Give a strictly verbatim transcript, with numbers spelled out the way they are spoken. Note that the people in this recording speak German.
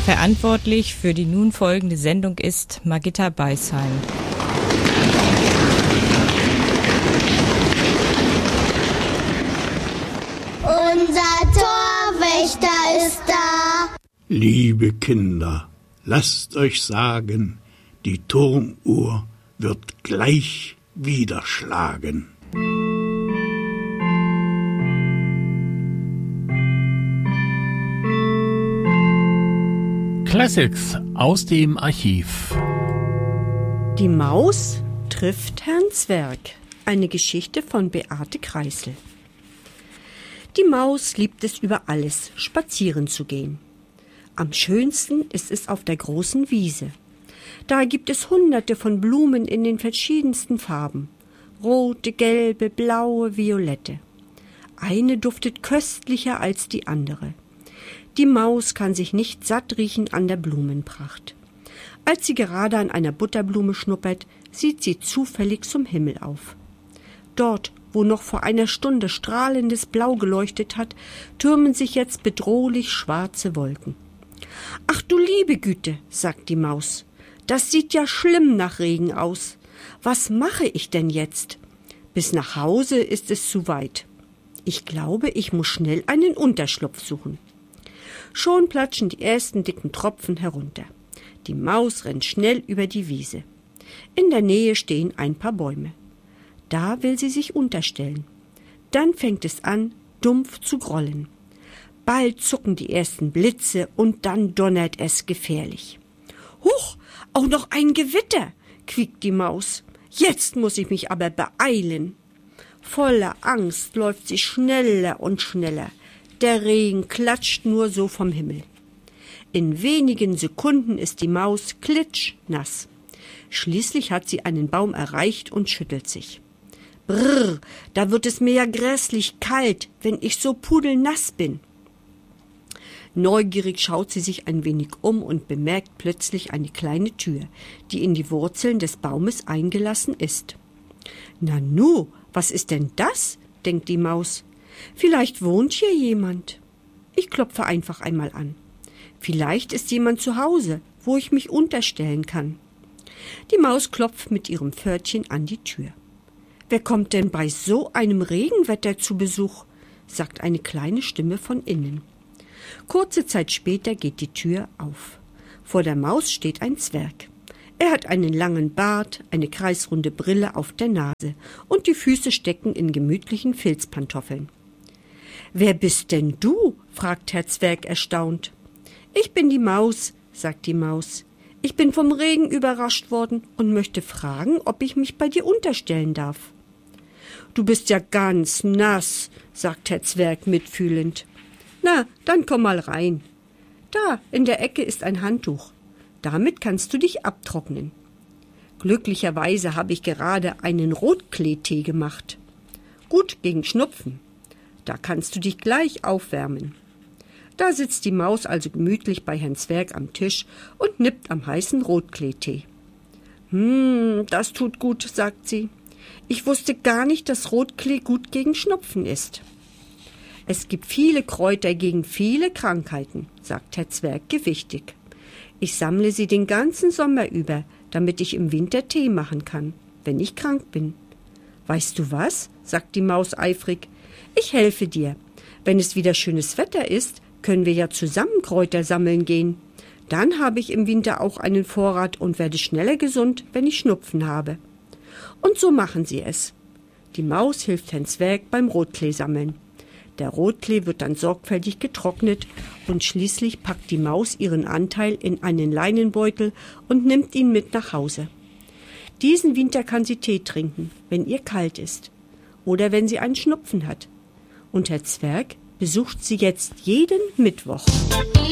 Verantwortlich für die nun folgende Sendung ist Margitta Beisheim. Unser Torwächter ist da. Liebe Kinder, lasst euch sagen, die Turmuhr wird gleich wieder schlagen. Classics aus dem Archiv. Die Maus trifft Herrn Zwerg. Eine Geschichte von Beate Kreisel. Die Maus liebt es über alles, spazieren zu gehen. Am schönsten ist es auf der großen Wiese. Da gibt es hunderte von Blumen in den verschiedensten Farben. Rote, gelbe, blaue, violette. Eine duftet köstlicher als die andere. Die Maus kann sich nicht satt riechen an der Blumenpracht. Als sie gerade an einer Butterblume schnuppert, sieht sie zufällig zum Himmel auf. Dort, wo noch vor einer Stunde strahlendes Blau geleuchtet hat, türmen sich jetzt bedrohlich schwarze Wolken. »Ach du liebe Güte«, sagt die Maus, »das sieht ja schlimm nach Regen aus. Was mache ich denn jetzt? Bis nach Hause ist es zu weit. Ich glaube, ich muss schnell einen Unterschlupf suchen.« Schon platschen die ersten dicken Tropfen herunter. Die Maus rennt schnell über die Wiese. In der Nähe stehen ein paar Bäume. Da will sie sich unterstellen. Dann fängt es an, dumpf zu grollen. Bald zucken die ersten Blitze und dann donnert es gefährlich. »Huch, auch noch ein Gewitter«, quiekt die Maus. »Jetzt muss ich mich aber beeilen.« Voller Angst läuft sie schneller und schneller. Der Regen klatscht nur so vom Himmel. In wenigen Sekunden ist die Maus klitschnass. Schließlich hat sie einen Baum erreicht und schüttelt sich. Brrr, da wird es mir ja grässlich kalt, wenn ich so pudelnass bin. Neugierig schaut sie sich ein wenig um und bemerkt plötzlich eine kleine Tür, die in die Wurzeln des Baumes eingelassen ist. »Nanu, was ist denn das?«, denkt die Maus. »Vielleicht wohnt hier jemand. Ich klopfe einfach einmal an. Vielleicht ist jemand zu Hause, wo ich mich unterstellen kann.« Die Maus klopft mit ihrem Pförtchen an die Tür. »Wer kommt denn bei so einem Regenwetter zu Besuch?«, sagt eine kleine Stimme von innen. Kurze Zeit später geht die Tür auf. Vor der Maus steht ein Zwerg. Er hat einen langen Bart, eine kreisrunde Brille auf der Nase und die Füße stecken in gemütlichen Filzpantoffeln. »Wer bist denn du?«, fragt Herr Zwerg erstaunt. »Ich bin die Maus«, sagt die Maus. »Ich bin vom Regen überrascht worden und möchte fragen, ob ich mich bei dir unterstellen darf.« »Du bist ja ganz nass«, sagt Herr Zwerg mitfühlend. »Na, dann komm mal rein. Da, in der Ecke ist ein Handtuch. Damit kannst du dich abtrocknen. Glücklicherweise habe ich gerade einen Rotkleetee gemacht. Gut gegen Schnupfen. Da kannst du dich gleich aufwärmen.« Da sitzt die Maus also gemütlich bei Herrn Zwerg am Tisch und nippt am heißen Rotkleetee. »Hm, das tut gut«, sagt sie. »Ich wusste gar nicht, dass Rotklee gut gegen Schnupfen ist.« »Es gibt viele Kräuter gegen viele Krankheiten«, sagt Herr Zwerg gewichtig. »Ich sammle sie den ganzen Sommer über, damit ich im Winter Tee machen kann, wenn ich krank bin.« »Weißt du was?«, sagt die Maus eifrig. »Ich helfe dir. Wenn es wieder schönes Wetter ist, können wir ja zusammen Kräuter sammeln gehen. Dann habe ich im Winter auch einen Vorrat und werde schneller gesund, wenn ich Schnupfen habe.« Und so machen sie es. Die Maus hilft Herrn Zwerg beim Rotklee sammeln. Der Rotklee wird dann sorgfältig getrocknet und schließlich packt die Maus ihren Anteil in einen Leinenbeutel und nimmt ihn mit nach Hause. Diesen Winter kann sie Tee trinken, wenn ihr kalt ist oder wenn sie einen Schnupfen hat. Und Herr Zwerg besucht sie jetzt jeden Mittwoch.